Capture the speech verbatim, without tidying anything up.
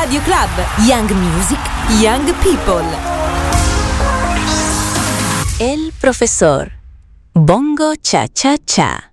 Radio Club. Young Music, Young People. El profesor Bongo Cha Cha Cha.